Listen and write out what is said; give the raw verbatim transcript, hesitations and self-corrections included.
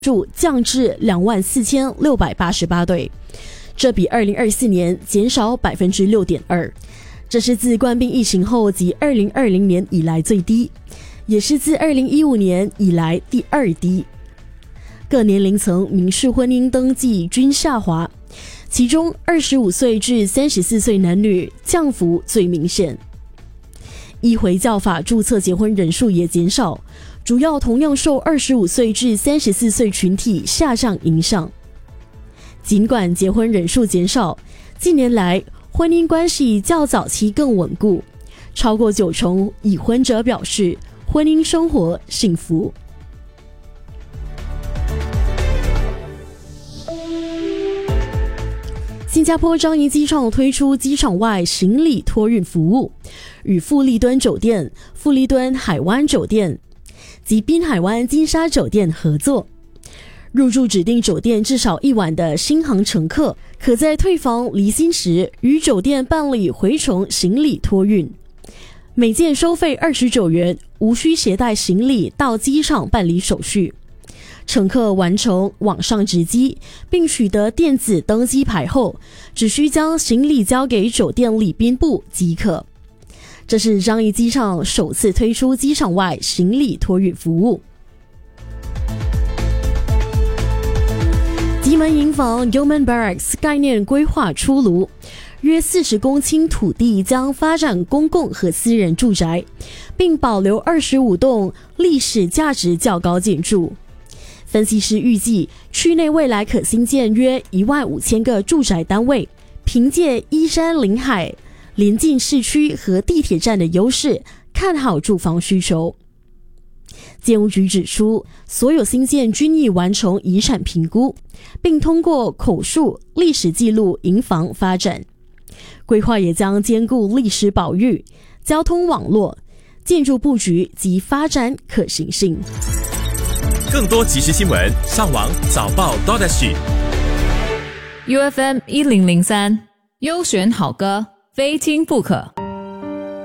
数降至两万四千六百八十八对，这比二零二四年减少 百分之六点二， 这是自冠病疫情后及二零二零年以来最低，也是自二零一五年以来第二低。各年龄层民事婚姻登记均下滑，其中二十五岁至三十四岁男女降幅最明显。依回教法注册结婚人数也减少，主要同样受二十五岁至三十四岁群体下降影响。尽管结婚人数减少，近年来婚姻关系较早期更稳固，超过九成已婚者表示婚姻生活幸福。新加坡樟宜机场推出机场外行李托运服务，与富丽敦酒店、富丽敦海湾酒店及滨海湾金沙酒店合作。入住指定酒店至少一晚的新航乘客，可在退房离心时与酒店办理回程行李托运，每件收费二十九元，无需携带行李到机场办理手续。乘客完成网上值机并取得电子登机牌后，只需将行李交给酒店礼宾部即可。这是樟宜机场首次推出机场外行李托运服务。吉门营房 Gillman Barracks 概念规划出炉，约四十公顷土地将发展公共和私人住宅，并保留二十五栋历史价值较高建筑。分析师预计，区内未来可新建约一万五千个住宅单位，凭借依山临海、临近市区和地铁站的优势，看好住房需求。建屋局指出，所有新建均已完成遗产评估，并通过口述历史记录营房发展。规划也将兼顾历史保育、交通网络、建筑布局及发展可行性。 更多即时新闻，上网早报 .sg。 U F M 一零零三，优选好歌，非听不可。